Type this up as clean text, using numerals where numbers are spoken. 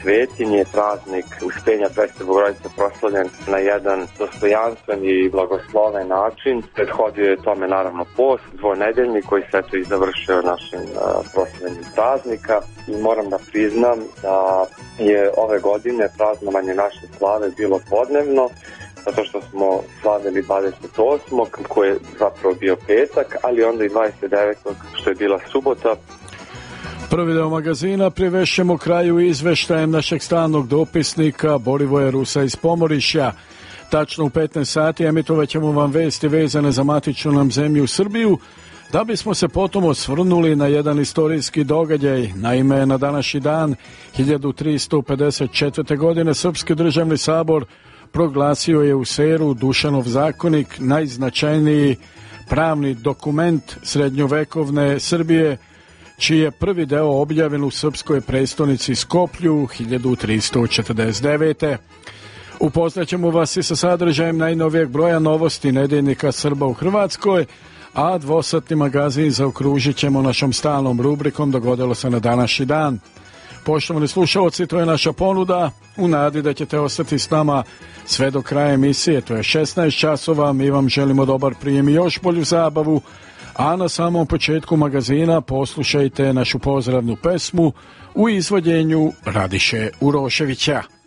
Svetinje, praznik Uspenja Presvete Bogorodice proslavljen na jedan dostojanstven i blagosloven način. Prethodio je tome naravno post, dvonedeljni koji se eto i završio našim proslavljenjem praznika i moram da priznam da je ove godine praznovanje naše slave bilo podnevno, zato što smo slavili 28. koji je zapravo bio petak, ali onda i 29. što je bila subota. Prvi deo magazina privešćemo kraju izveštajem našeg stalnog dopisnika Borivoja Rusa iz Pomorišja. Tačno u 15 sati emitovat ćemo vam vesti vezane za matičnu nam zemlju Srbiju, da bismo se potom osvrnuli na jedan istorijski događaj. Naime, na današnji dan 1354. godine Srpski državni sabor proglasio je u Seru Dušanov zakonik, najznačajniji pravni dokument srednjovekovne Srbije, čiji je prvi deo objavljen u srpskoj prestonici Skoplju 1349. Upoznaćemo vas i sa sadržajem najnovijeg broja novosti nedeljnika Srba u Hrvatskoj, a dvosatni magazin zaokružit ćemo našom stalnom rubrikom Dogodilo se na današnji dan. Poštovani slušalci, to je naša ponuda, u nadi da ćete ostati s nama sve do kraja emisije, to je 16 časova, mi vam želimo dobar prijem i još bolju zabavu, a na samom početku magazina poslušajte našu pozdravnu pesmu u izvođenju Radiše Uroševića.